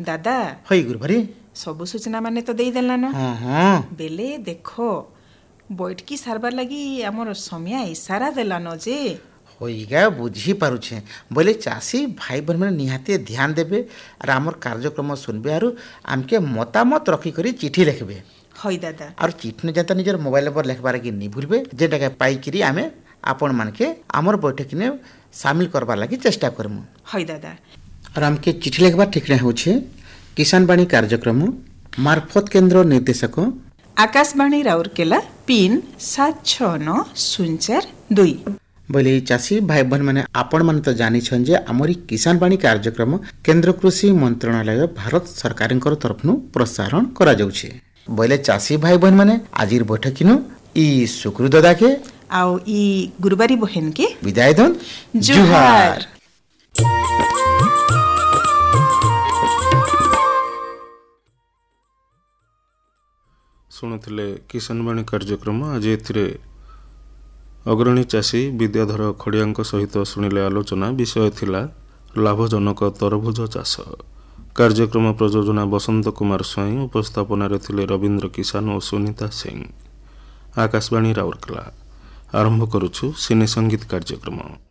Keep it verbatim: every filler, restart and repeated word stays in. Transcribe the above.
दादा हई गुरुबारी सबु सूचना माने तो देई देला न हाँ हाँ बेले देखो बैठकी सारबार लगी हमर समय इशारा देला न जे होइगा बुझी पारुछे बोले चाषी भाई बहन मैंने निहाती ध्यान देबे और आमर कार्यक्रम सुनबे आरु आमके मतामत रखी करी चिठी लिखबे हई दादा और चिठी जनता निजर मोबाइल नंबर लिखबार कि नहीं भूलबे जेटा पाइकरी आमे आपण मानके आमर बैठक ने शामिल करबा लगी चेष्टा करमु हई दादा और आमके चिठी लिखबा ठीक नहीं होछे किसान बाणी कार्यक्रम मार्फत केंद्र निर्देशक आकाशवाणी राउरकेला पिन सात छः नौ शून्य चार दुई बोले चाषी भाई बहन मैंने आपण मन तो जानी छन जे आमरी किसान बाणी कार्यक्रम केंद्र कृषि मंत्रालय भारत सरकार तरफ प्रसारण करा जाउछे बोले चाषी भाई बहन मैंने आजिर बैठकिनु ई सुकृ दादा के आउ ई गुरुबारी बहन के विदाय दन जुहार। शुणुले किसान बाणी कार्यक्रम आज ए अग्रणी चाषी विद्याधर खड़िया सहित शुणिले आलोचना विषय थिला लाभजनक तरभुज चाष कार्यक्रम प्रयोजना बसंत कुमार स्वाई उपस्थापन थिले रवींद्र किसान और सुनीता सिंह आकाशवाणी राउरकेला आरंभ करुछु सिने संगीत कार्यक्रम।